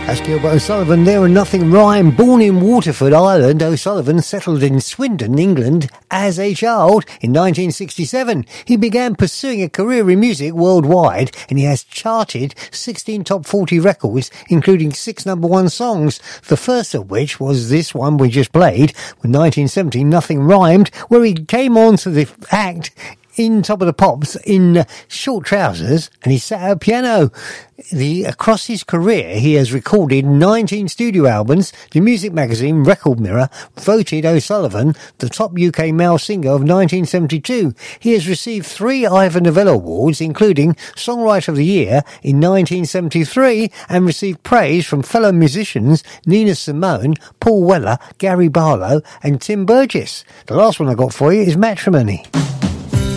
That's Gilbert O'Sullivan there, and Nothing Rhyme. Born in Waterford, Ireland, O'Sullivan settled in Swindon, England as a child in 1967. He began pursuing a career in music worldwide, and he has charted 16 top 40 records, including 6 number 1 songs, the first of which was this one we just played, with 1970, Nothing Rhymed, where he came on to the act in Top of the Pops in short trousers, and he sat at a piano. Across his career, he has recorded 19 studio albums. The music magazine Record Mirror voted O'Sullivan the top UK male singer of 1972. He has received 3 Ivor Novello Awards, including Songwriter of the Year in 1973, and received praise from fellow musicians Nina Simone, Paul Weller, Gary Barlow and Tim Burgess. The last one I got for you is Matrimony.